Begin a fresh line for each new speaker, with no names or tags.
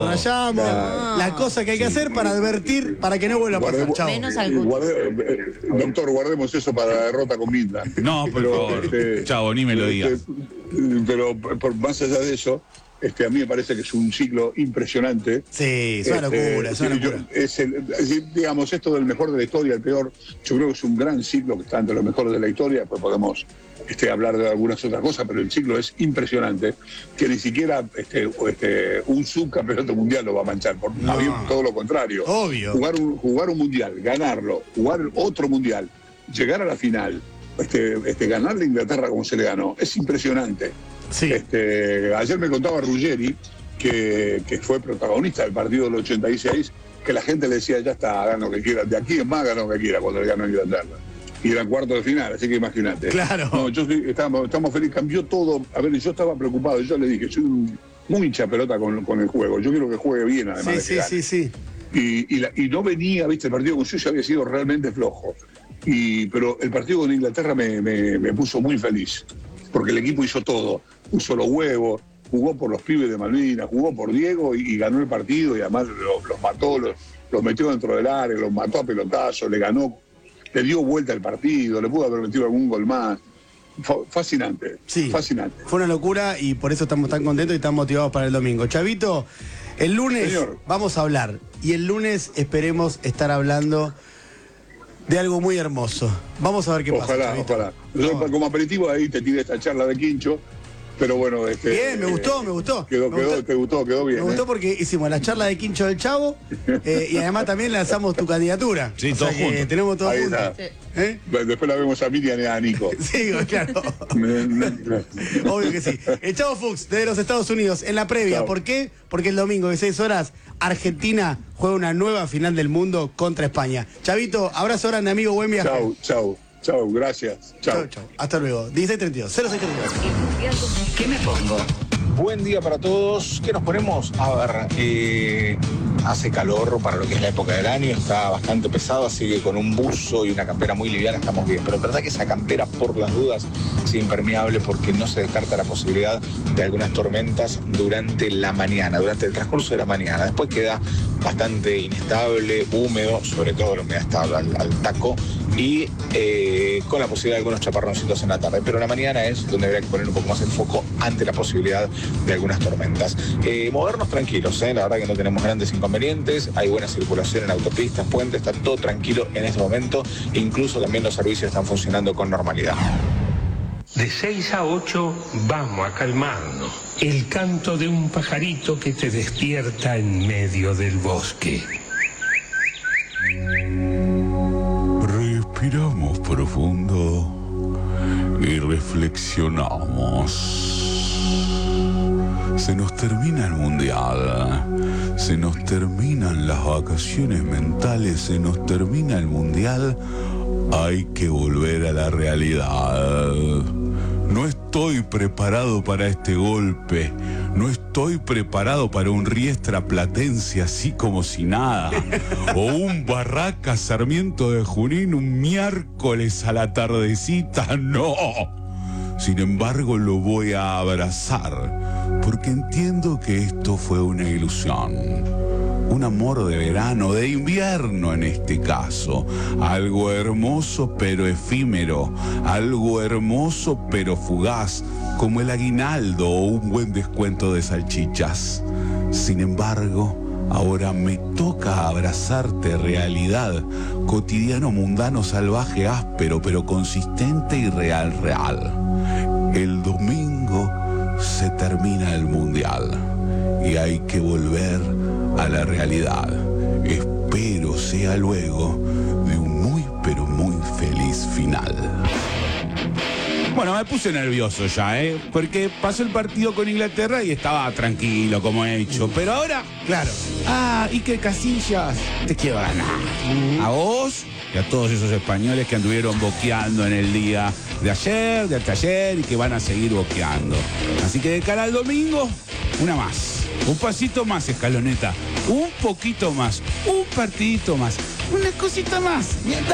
Rayamos, la cosa que hay que hacer para advertir, para que no vuelva a pasar. Chao.
Menos al
Doctor, guardemos eso para la derrota con Midland.
No, por favor. Chavo, ni me lo digas.
Pero más allá de eso, a mí me parece que es un ciclo impresionante.
Sí, es una locura, es una locura.
Digamos, esto del mejor de la historia, el peor, yo creo que es un gran ciclo que está entre los mejores de la historia, pues podemos hablar de algunas otras cosas, pero el ciclo es impresionante, que ni siquiera un subcampeonato mundial lo va a manchar, todo lo contrario.
Obvio.
Jugar un mundial, ganarlo, jugar otro mundial, llegar a la final, ganarle a Inglaterra como se le ganó, es impresionante.
Sí.
Ayer me contaba Ruggeri, que fue protagonista del partido del 86, que la gente le decía, ya está, hagan lo que quieran, de aquí en más hagan lo que quieran cuando le ganó a Inglaterra. Y era cuarto de final, así que imagínate.
Claro.
No, estamos felices, cambió todo. A ver, yo estaba preocupado, yo le dije, soy muy hincha pelota con el juego, yo quiero que juegue bien además.
Sí.
Y no venía, viste, el partido con Suiza había sido realmente flojo. Pero el partido con Inglaterra me puso muy feliz, porque el equipo hizo todo, puso los huevos, jugó por los pibes de Malvinas, jugó por Diego y ganó el partido, y además los mató, los metió dentro del área, los mató a pelotazos, le ganó, le dio vuelta el partido, le pudo haber metido algún gol más. Fascinante,
sí,
fascinante.
Fue una locura y por eso estamos tan contentos y tan motivados para el domingo. Chavito, el lunes vamos a hablar y el lunes esperemos estar hablando de algo muy hermoso. Vamos a ver qué pasa.
Ojalá. Yo, como aperitivo ahí te tiré esta charla de Quincho, pero bueno,
bien, me gustó.
Quedó bien.
Me gustó porque hicimos la charla de Quincho del Chavo y además también lanzamos tu candidatura.
Sí,
o sea
todos juntos.
Tenemos todos juntos.
Después la vemos a Miriam y a Nico.
Sí, claro. Obvio que sí. El Chavo Fuchs, de los Estados Unidos, en la previa.
Chau.
¿Por qué? Porque el domingo de 6 horas, Argentina juega una nueva final del mundo contra España. Chavito, abrazo grande, amigo, buen viaje.
Chau, gracias. Chau.
Hasta luego. 16:32, 06:32.
¿Qué me pongo?
Buen día para todos. ¿Qué nos ponemos? A ver, hace calor para lo que es la época del año, está bastante pesado, así que con un buzo y una campera muy liviana estamos bien. Pero es verdad que esa campera, por las dudas, es impermeable porque no se descarta la posibilidad de algunas tormentas durante la mañana, durante el transcurso de la mañana. Después queda bastante inestable, húmedo, sobre todo la humedad está al taco, y con la posibilidad de algunos chaparroncitos en la tarde. Pero la mañana es donde habría que poner un poco más el foco ante la posibilidad de algunas tormentas. Movernos tranquilos, la verdad que no tenemos grandes inconvenientes, hay buena circulación en autopistas, puentes, está todo tranquilo en este momento, incluso también los servicios están funcionando con normalidad.
De 6 a 8 vamos a calmarnos. El canto de un pajarito que te despierta en medio del bosque.
Respiramos profundo y reflexionamos. Se nos termina el mundial, se nos terminan las vacaciones mentales, se nos termina el mundial. Hay que volver a la realidad. No estoy preparado para este golpe. No estoy preparado para un Riestra Platense así como si nada. O un Barraca Sarmiento de Junín un miércoles a la tardecita. No. Sin embargo, lo voy a abrazar. Porque entiendo que esto fue una ilusión. Un amor de verano, de invierno en este caso. Algo hermoso pero efímero. Algo hermoso pero fugaz. Como el aguinaldo o un buen descuento de salchichas. Sin embargo, ahora me toca abrazarte, realidad. Cotidiano, mundano, salvaje, áspero, pero consistente y real. El domingo se termina el mundial. Y hay que volver a la realidad. Espero sea luego de un muy pero muy feliz final.
Bueno, me puse nervioso ya, porque pasó el partido con Inglaterra y estaba tranquilo, como he dicho. Pero ahora,
claro.
Iker Casillas, te quiero ganar. A vos y a todos esos españoles que anduvieron boqueando en el día de ayer, de anteayer y que van a seguir boqueando. Así que de cara al domingo, una más. Un pasito más, Escaloneta. Un poquito más. Un partidito más. Una cosita más.